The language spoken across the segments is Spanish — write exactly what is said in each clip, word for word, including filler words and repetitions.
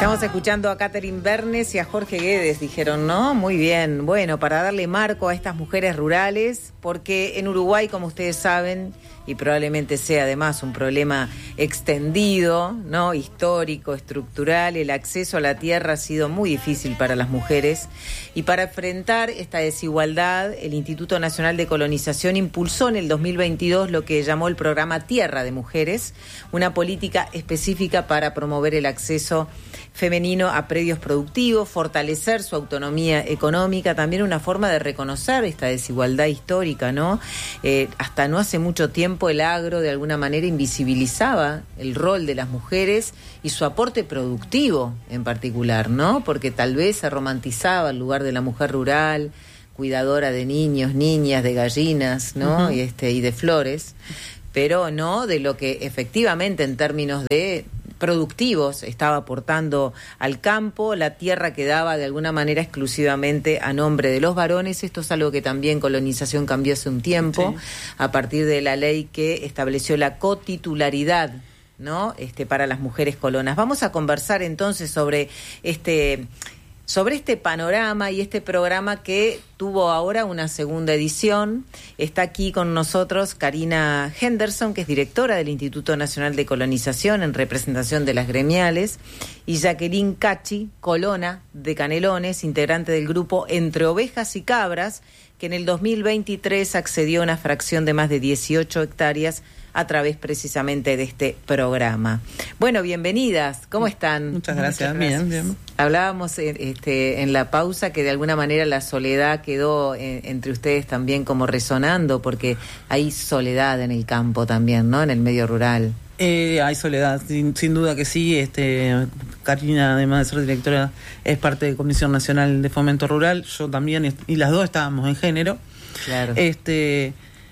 Estamos escuchando a Catherine Bernes y a Jorge Guedes, dijeron, ¿no? Muy bien. Bueno, para darle marco a estas mujeres rurales, porque en Uruguay, como ustedes saben, y probablemente sea además un problema extendido, ¿no? Histórico, estructural, el acceso a la tierra ha sido muy difícil para las mujeres. Y para enfrentar esta desigualdad, el Instituto Nacional de Colonización impulsó en el dos mil veintidós lo que llamó el programa Tierra de Mujeres, una política específica para promover el acceso femenino a predios productivos, fortalecer su autonomía económica, también una forma de reconocer esta desigualdad histórica, ¿no? Eh, hasta no hace mucho tiempo el agro de alguna manera invisibilizaba el rol de las mujeres y su aporte productivo en particular, ¿no? Porque tal vez se romantizaba el lugar de la mujer rural, cuidadora de niños, niñas, de gallinas, ¿no? Uh-huh. y, este, y de flores, pero no de lo que efectivamente en términos de productivos estaba aportando al campo. La tierra quedaba de alguna manera exclusivamente a nombre de los varones. Esto es algo que también Colonización cambió hace un tiempo, sí. a partir de la ley que estableció la cotitularidad, ¿no? Este, para las mujeres colonas. Vamos a conversar entonces sobre este sobre este panorama y este programa que tuvo ahora una segunda edición. Está aquí con nosotros Karina Henderson, que es directora del Instituto Nacional de Colonización en representación de las gremiales, y Jacqueline Cachi, colona de Canelones, integrante del grupo Entre Ovejas y Cabras, que en el dos mil veintitrés accedió a una fracción de más de dieciocho hectáreas a través precisamente de este programa. Bueno, bienvenidas, ¿cómo están? Muchas gracias, Muchas gracias. bien, bien. Hablábamos este, en la pausa que de alguna manera la soledad quedó en, entre ustedes también como resonando, porque hay soledad en el campo también, ¿no? En el medio rural. Eh, hay soledad, sin, sin duda que sí. Este, Karina, además de ser directora, es parte de Comisión Nacional de Fomento Rural. Yo también, y las dos estábamos en género. Claro. Este,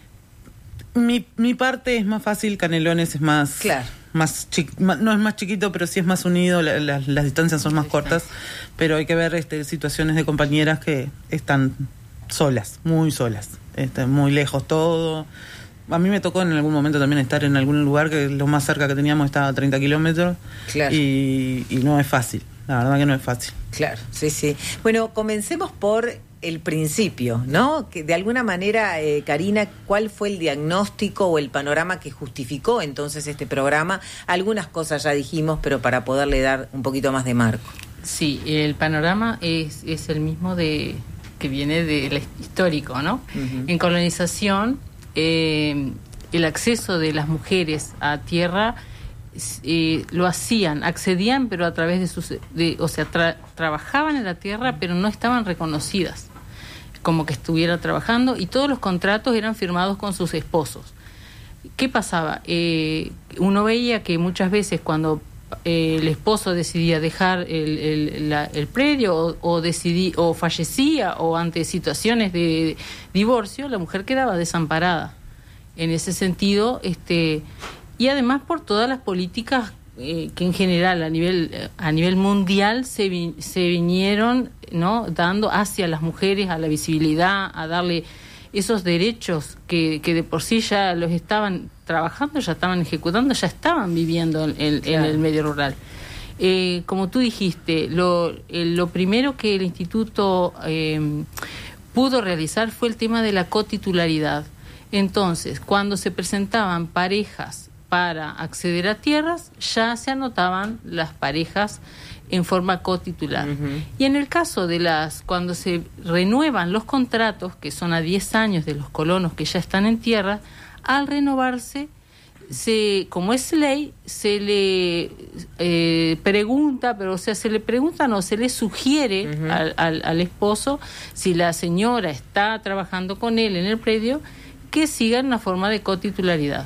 mi, mi parte es más fácil, Canelones es más... Claro. Más chi- no es más chiquito, pero sí es más unido, la, la, las distancias son más cortas, pero hay que ver este, situaciones de compañeras que están solas, muy solas, este, muy lejos todo. A mí me tocó en algún momento también estar en algún lugar que lo más cerca que teníamos estaba a treinta kilómetros, claro. y, y no es fácil, la verdad que no es fácil. Claro, sí, sí. Bueno, comencemos por el principio, ¿no? Que de alguna manera, eh, Karina, ¿cuál fue el diagnóstico o el panorama que justificó entonces este programa? Algunas cosas ya dijimos, pero para poderle dar un poquito más de marco. Sí, el panorama es, es el mismo de que viene del histórico, ¿no? Uh-huh. En colonización, eh, el acceso de las mujeres a tierra eh, lo hacían, accedían, pero a través de sus... De, o sea, tra- trabajaban en la tierra, pero no estaban reconocidas como que estuviera trabajando, y todos los contratos eran firmados con sus esposos. ¿Qué pasaba? Eh, uno veía que muchas veces cuando eh, el esposo decidía dejar el, el, la, el predio o, o, decidí, o fallecía o ante situaciones de divorcio, la mujer quedaba desamparada. En ese sentido, este, y además por todas las políticas eh, que en general a nivel a nivel mundial se, vi, se vinieron, ¿no?, dando hacia las mujeres, a la visibilidad, a darle esos derechos que, que de por sí ya los estaban trabajando, ya estaban ejecutando, ya estaban viviendo en, en, claro. en el medio rural. Eh, como tú dijiste, lo, eh, lo primero que el instituto eh, pudo realizar fue el tema de la cotitularidad. Entonces, cuando se presentaban parejas para acceder a tierras, ya se anotaban las parejas en forma cotitular. Uh-huh. Y en el caso de las, cuando se renuevan los contratos, que son a diez años de los colonos que ya están en tierra, al renovarse, se, como es ley, se le eh, pregunta, pero o sea, se le pregunta, no, se le sugiere uh-huh. al, al, al esposo, si la señora está trabajando con él en el predio, que sigan una forma de cotitularidad.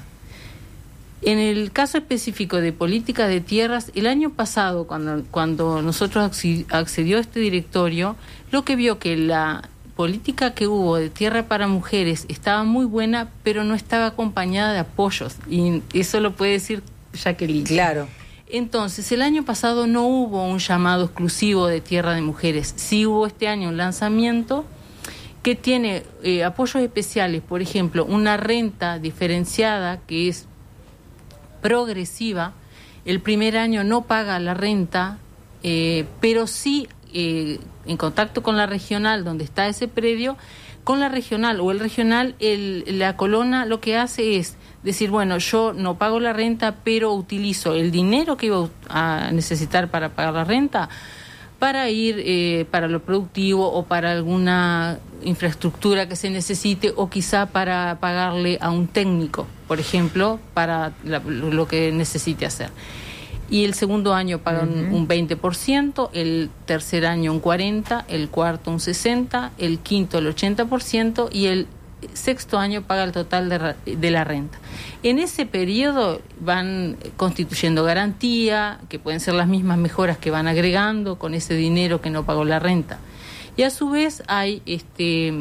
En el caso específico de políticas de tierras, el año pasado, cuando, cuando nosotros accedió a este directorio, lo que vio que la política que hubo de tierra para mujeres estaba muy buena, pero no estaba acompañada de apoyos. Y eso lo puede decir Jacqueline. Claro. Entonces, el año pasado no hubo un llamado exclusivo de tierra de mujeres. Sí hubo este año un lanzamiento que tiene eh, apoyos especiales, por ejemplo, una renta diferenciada que es progresiva. El primer año no paga la renta eh, pero sí eh, en contacto con la regional donde está ese predio, con la regional o el regional, el, la Colona lo que hace es decir, bueno, yo no pago la renta, pero utilizo el dinero que iba a necesitar para pagar la renta para ir eh, para lo productivo o para alguna infraestructura que se necesite, o quizá para pagarle a un técnico, por ejemplo, para la, lo que necesite hacer. Y el segundo año pagan uh-huh. un veinte por ciento, el tercer año un cuarenta por ciento, el cuarto un sesenta por ciento, el quinto el ochenta por ciento y el sexto año paga el total de, de la renta. En ese periodo van constituyendo garantía, que pueden ser las mismas mejoras que van agregando con ese dinero que no pagó la renta. Y a su vez hay este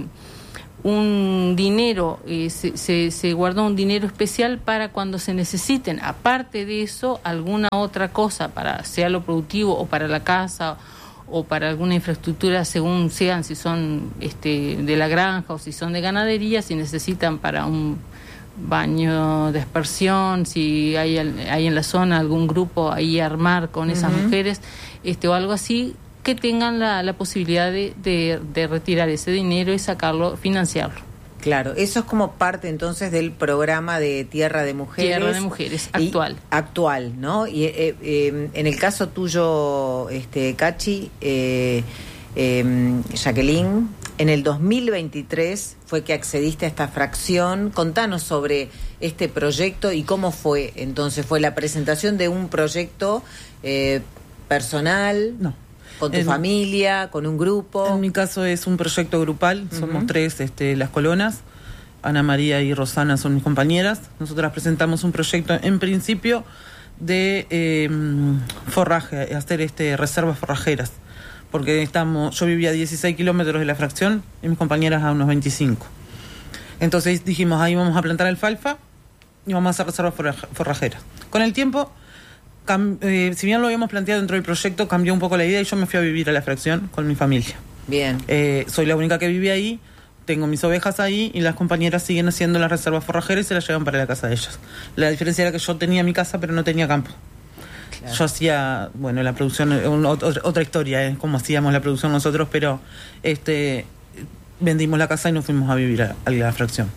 un dinero, eh, se, se, se guardó un dinero especial para cuando se necesiten, aparte de eso, alguna otra cosa, para sea lo productivo o para la casa o para alguna infraestructura, según sean, si son este de la granja o si son de ganadería, si necesitan para un baño de aspersión, si hay, hay en la zona algún grupo ahí a armar con esas uh-huh. mujeres, este o algo así, que tengan la, la posibilidad de, de, de retirar ese dinero y sacarlo, financiarlo. Claro, eso es como parte entonces del programa de Tierra de Mujeres. Tierra de Mujeres, actual. Y, actual, ¿no? Y eh, eh, en el caso tuyo, este Cachi, eh, eh, Jacqueline, en el dos mil veintitrés fue que accediste a esta fracción. Contanos sobre este proyecto y cómo fue. Entonces, ¿fue la presentación de un proyecto eh, personal? No. ¿Con tu en, familia? ¿Con un grupo? En mi caso es un proyecto grupal, uh-huh. somos tres este, las colonas, Ana María y Rosana son mis compañeras. Nosotras presentamos un proyecto en principio de eh, forraje, hacer este reservas forrajeras, porque estamos, yo vivía a dieciséis kilómetros de la fracción y mis compañeras a unos veinticinco. Entonces dijimos, ahí vamos a plantar alfalfa y vamos a hacer reservas forrajeras. Con el tiempo, Cam, eh, si bien lo habíamos planteado dentro del proyecto, cambió un poco la idea y yo me fui a vivir a la fracción con mi familia. Bien. Eh, soy la única que vive ahí, tengo mis ovejas ahí y las compañeras siguen haciendo las reservas forrajeras y se las llevan para la casa de ellas. La diferencia era que yo tenía mi casa pero no tenía campo. Claro. Yo hacía, bueno, la producción, una, otra, otra historia, es eh, como hacíamos la producción nosotros, pero este vendimos la casa y nos fuimos a vivir a, a la fracción.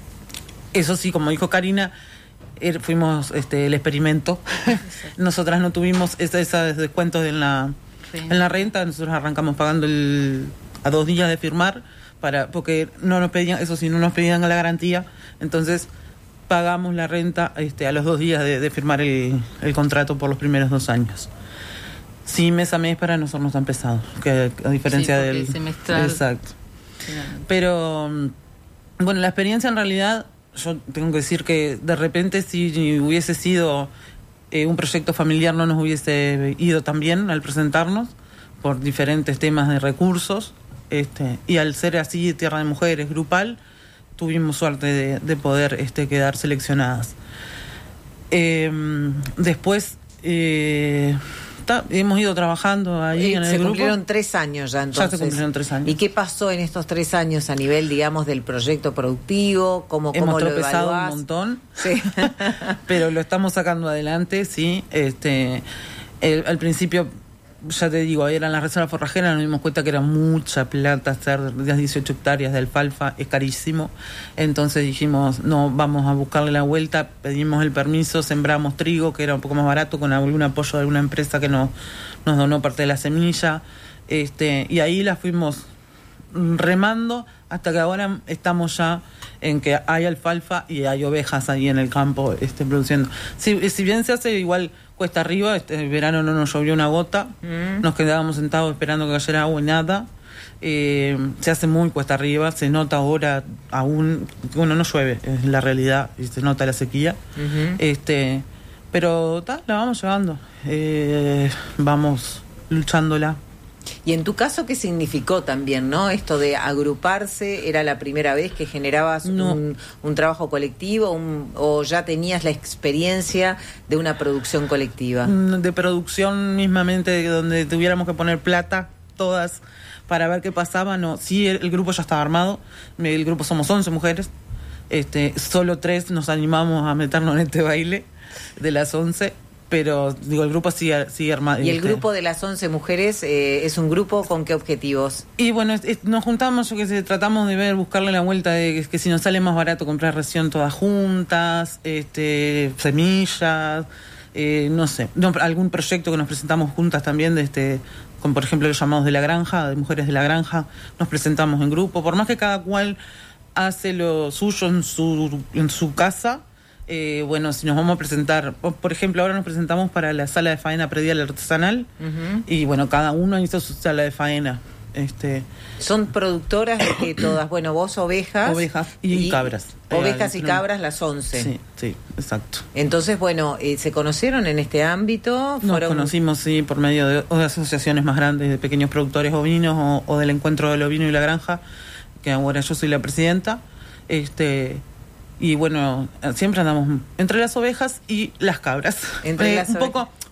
Eso sí, como dijo Karina, fuimos este el experimento. Nosotras no tuvimos esos descuentos en la sí. en la renta. Nosotros arrancamos pagando el, a dos días de firmar, para porque no nos pedían, eso sí, no nos pedían la garantía. Entonces pagamos la renta este a los dos días de, de firmar el, el contrato por los primeros dos años. Sí, mes a mes para nosotros no es tan pesado, que a diferencia sí, del semestral. Exacto. Sí. Pero bueno, la experiencia en realidad, yo tengo que decir que de repente si hubiese sido eh, un proyecto familiar no nos hubiese ido tan bien al presentarnos por diferentes temas de recursos, este, y al ser así Tierra de Mujeres grupal tuvimos suerte de, de poder este, quedar seleccionadas. Eh, después eh, ta, hemos ido trabajando ahí eh, en el se grupo. cumplieron tres años ya entonces. Ya se cumplieron tres años. ¿Y qué pasó en estos tres años a nivel, digamos, del proyecto productivo? ¿Cómo, hemos cómo lo tropezado evaluás? Un montón, sí. pero lo estamos sacando adelante, sí. Este, el, al principio, ya te digo, eran las reservas forrajeras, nos dimos cuenta que era mucha plata hacer las dieciocho hectáreas de alfalfa, es carísimo. Entonces dijimos, no, vamos a buscarle la vuelta, pedimos el permiso, sembramos trigo, que era un poco más barato, con algún apoyo de alguna empresa que nos, nos donó parte de la semilla, este, y ahí la fuimos remando hasta que ahora estamos ya en que hay alfalfa y hay ovejas ahí en el campo este, produciendo. Si, si bien se hace igual cuesta arriba, este verano no nos llovió una gota, mm. nos quedábamos sentados esperando que cayera agua y nada. Eh, se hace muy cuesta arriba, se nota ahora aún, bueno, no llueve, es la realidad, y se nota la sequía. Uh-huh. Este, pero ta, la vamos llevando, eh, vamos luchándola. Y en tu caso, ¿qué significó también, no? Esto de agruparse, ¿era la primera vez que generabas no. un, un trabajo colectivo un, o ya tenías la experiencia de una producción colectiva? De producción mismamente, donde tuviéramos que poner plata todas para ver qué pasaba, no. Sí, el, el grupo ya estaba armado, el grupo somos once mujeres, este, solo tres nos animamos a meternos en este baile de las once. pero digo, el grupo sigue, sigue armado. ¿Y el este. grupo de las once mujeres eh, es un grupo con qué objetivos? Y bueno, es, es, nos juntamos, yo que sé, tratamos de ver, buscarle la vuelta de que, que si nos sale más barato comprar ración todas juntas, este, semillas, eh, no sé, no, algún proyecto que nos presentamos juntas también, de este, con por ejemplo los llamados de la granja, de mujeres de la granja, nos presentamos en grupo, por más que cada cual hace lo suyo en su, en su casa. Eh, bueno, si nos vamos a presentar, por ejemplo, ahora nos presentamos para la sala de faena predial artesanal, uh-huh. y bueno, cada uno hizo su sala de faena. Este, ¿Son productoras de que todas? Bueno, vos ovejas. Ovejas y, y cabras. Ovejas y cabras, las once. Sí, sí, exacto. Entonces, bueno, eh, ¿se conocieron en este ámbito? Nos ¿Fueron... conocimos, sí, por medio de, o de asociaciones más grandes, de pequeños productores ovinos, o, o del encuentro del ovino y la granja, que ahora yo soy la presidenta. Este... Y bueno, siempre andamos entre las ovejas y las cabras. Entre eh, las un ovejas. poco